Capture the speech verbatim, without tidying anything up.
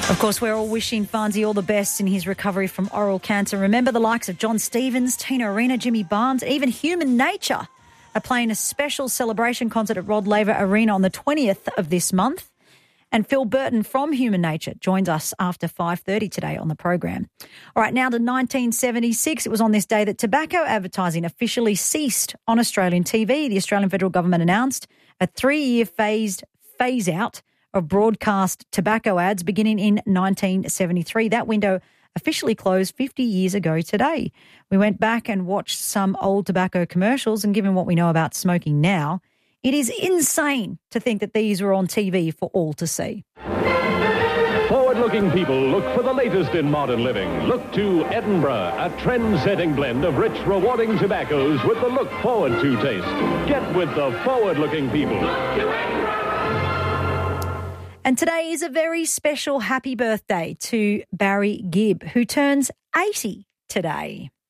Of course, we're all wishing Fonzie all the best in his recovery from oral cancer. Remember, the likes of John Stevens, Tina Arena, Jimmy Barnes, even Human Nature are playing a special celebration concert at Rod Laver Arena on the twentieth of this month. And Phil Burton from Human Nature joins us after five thirty today on the program. All right, now to nineteen seventy-six. It was on this day that tobacco advertising officially ceased on Australian T V. The Australian federal government announced a three-year phased phase-out of broadcast tobacco ads beginning in nineteen seventy-three. That window officially closed fifty years ago today. We went back and watched some old tobacco commercials, and given what we know about smoking now, it is insane to think that these were on T V for all to see. Forward-looking people look for the latest in modern living. Look to Edinburgh, a trend-setting blend of rich, rewarding tobaccos with the look forward to taste. Get with the forward-looking people. And today is a very special happy birthday to Barry Gibb, who turns eighty today.